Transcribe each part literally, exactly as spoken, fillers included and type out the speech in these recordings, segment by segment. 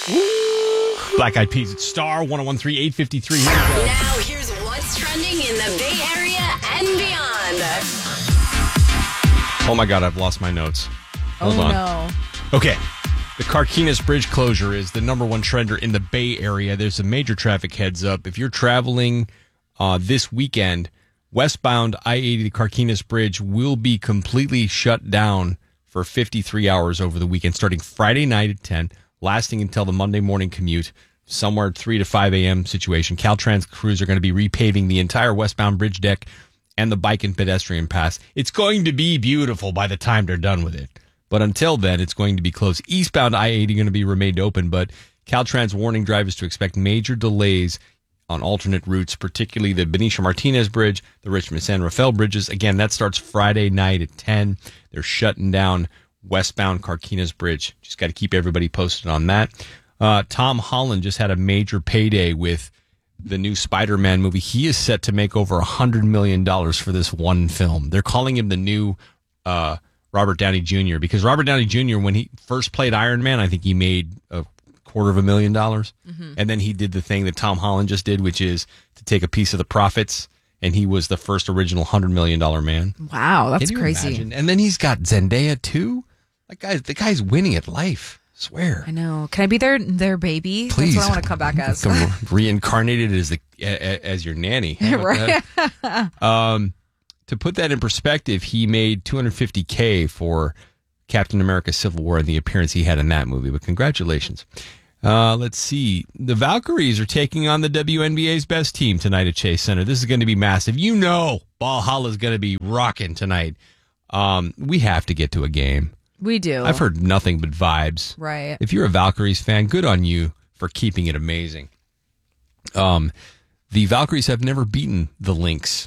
Black Eyed Peas at Star one oh one three, eight fifty-three. Here we go. Now here's what's trending in the Bay Area and beyond. Oh my God, I've lost my notes. Hold oh on. no. Okay. The Carquinez Bridge closure is the number one trender in the Bay Area. There's a major traffic heads up. If you're traveling uh, this weekend, westbound I eighty, the Carquinez Bridge will be completely shut down for fifty-three hours over the weekend, starting Friday night at ten, lasting until the Monday morning commute, somewhere three to five a.m. situation. Caltrans crews are going to be repaving the entire westbound bridge deck and the bike and pedestrian pass. It's going to be beautiful by the time they're done with it. But until then, it's going to be closed. Eastbound I eighty going to be remained open, but Caltrans warning drivers to expect major delays on alternate routes, particularly the Benicio Martinez Bridge, the Richmond San Rafael bridges. Again, that starts Friday night at ten. They're shutting down westbound Carquinez Bridge. Just got to keep everybody posted on that. Uh, Tom Holland just had a major payday with the new Spider-Man movie. He is set to make over one hundred million dollars for this one film. They're calling him the new uh, Robert Downey Junior because Robert Downey Junior, when he first played Iron Man, I think he made a quarter of a million dollars. Mm-hmm. And then he did the thing that Tom Holland just did, which is to take a piece of the profits. And he was the first original one hundred million dollars man. Wow, that's Can you crazy. imagine? And then he's got Zendaya, too. That guy's, the guy's winning at life. I swear. I know. Can I be their their baby? Please. That's what I want to come back as. Come reincarnated as the as your nanny. Right. um, to put that in perspective, he made two hundred fifty thousand dollars for Captain America Civil War and the appearance he had in that movie. But congratulations. Uh, let's see. The Valkyries are taking on the W N B A's best team tonight at Chase Center. This is going to be massive. You know Valhalla is going to be rocking tonight. Um, we have to get to a game. We do. I've heard nothing but vibes. Right. If you're a Valkyries fan, good on you for keeping it amazing. Um, the Valkyries have never beaten the Lynx,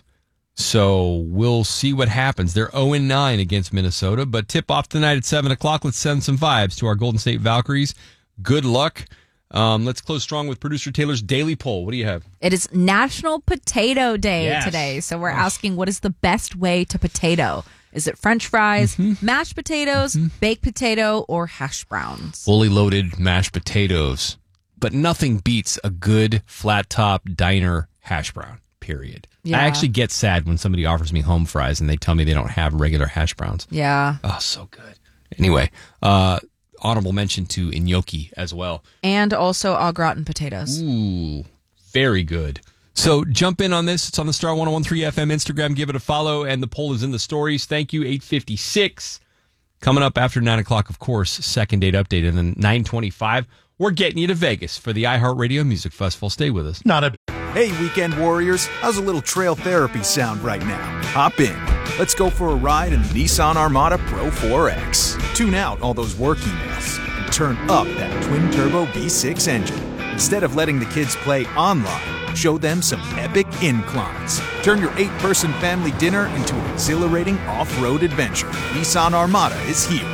so we'll see what happens. They're oh and nine against Minnesota, but tip off tonight at seven o'clock. Let's send some vibes to our Golden State Valkyries. Good luck. Um, let's close strong with producer Taylor's Daily Poll. What do you have? It is National Potato Day Yes. today, so we're asking, what is the best way to potato? Is it French fries, mm-hmm. mashed potatoes, mm-hmm. baked potato, or hash browns? Fully loaded mashed potatoes. But nothing beats a good flat top diner hash brown, period. Yeah. I actually get sad when somebody offers me home fries and they tell me they don't have regular hash browns. Yeah. Oh, so good. Anyway, uh, honorable mention to gnocchi as well. And also au gratin potatoes. Ooh, very good. So jump in on this. It's on the Star one oh one three F M Instagram. Give it a follow, and the poll is in the stories. Thank you, eight fifty-six. Coming up after nine o'clock, of course, second date update. And then nine twenty-five, we're getting you to Vegas for the iHeartRadio Music Festival. Stay with us. Not a... Hey, weekend warriors. How's a little trail therapy sound right now? Hop in. Let's go for a ride in the Nissan Armada Pro four X. Tune out all those work emails and turn up that twin-turbo V six engine. Instead of letting the kids play online, show them some epic inclines. Turn your eight-person family dinner into an exhilarating off-road adventure. Nissan Armada is here.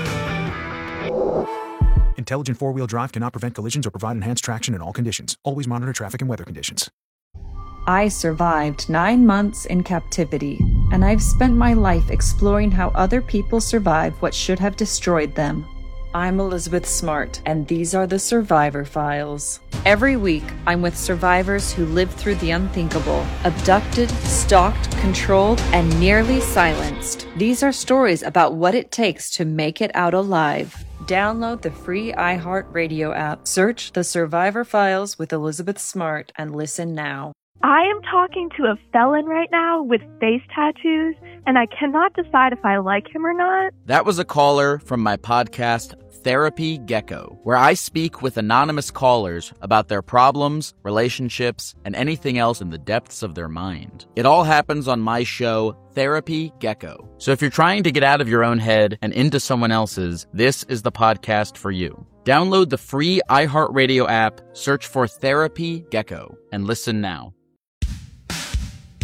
Intelligent four-wheel drive cannot prevent collisions or provide enhanced traction in all conditions. Always monitor traffic and weather conditions. I survived nine months in captivity, and I've spent my life exploring how other people survive what should have destroyed them. I'm Elizabeth Smart, and these are the Survivor Files. Every week, I'm with survivors who lived through the unthinkable, abducted, stalked, controlled, and nearly silenced. These are stories about what it takes to make it out alive. Download the free iHeartRadio app, search The Survivor Files with Elizabeth Smart, and listen now. I am talking to a felon right now with face tattoos, and I cannot decide if I like him or not. That was a caller from my podcast, Therapy Gecko, where I speak with anonymous callers about their problems, relationships, and anything else in the depths of their mind. It all happens on my show, Therapy Gecko. So if you're trying to get out of your own head and into someone else's, this is the podcast for you. Download the free iHeartRadio app, search for Therapy Gecko, and listen now.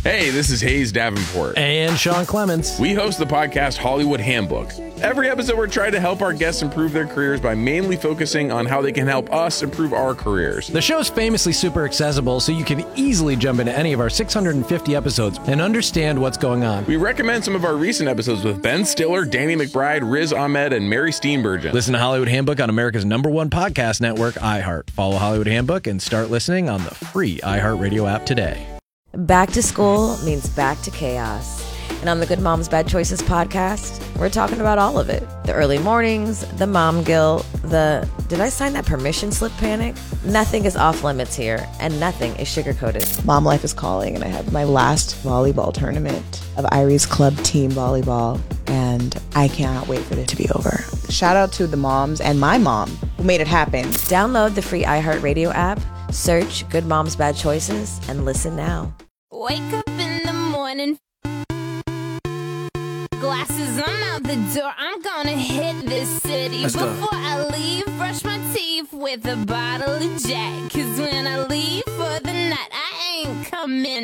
Hey, this is Hayes Davenport. And Sean Clements. We host the podcast Hollywood Handbook. Every episode, we're trying to help our guests improve their careers by mainly focusing on how they can help us improve our careers. The show's famously super accessible, so you can easily jump into any of our six hundred fifty episodes and understand what's going on. We recommend some of our recent episodes with Ben Stiller, Danny McBride, Riz Ahmed, and Mary Steenburgen. Listen to Hollywood Handbook on America's number one podcast network, iHeart. Follow Hollywood Handbook and start listening on the free iHeartRadio app today. Back to school means back to chaos. And on the Good Moms Bad Choices podcast, we're talking about all of it. The early mornings, the mom guilt, the did I sign that permission slip panic? Nothing is off limits here, and nothing is sugar-coated. Mom life is calling, and I have my last volleyball tournament of Irie's Club Team Volleyball, and I cannot wait for it to be over. Shout out to the moms and my mom who made it happen. Download the free iHeartRadio app, search Good Moms Bad Choices, and listen now. Wake up in the morning, glasses, I'm out the door, I'm gonna hit this city. Let's go. Before I leave, brush my teeth with a bottle of Jack, cause when I leave for the night, I ain't coming